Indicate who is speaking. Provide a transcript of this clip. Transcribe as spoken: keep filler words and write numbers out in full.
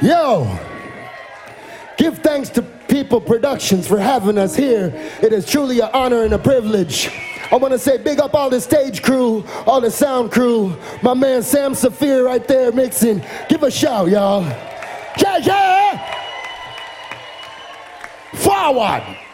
Speaker 1: Yo, give thanks to People Productions for having us here. It is truly an honor and a privilege. I want to say big up all the stage crew, all the sound crew, my man Sam Saphir right there mixing. Give a shout, y'all. Yeah, yeah! Forward!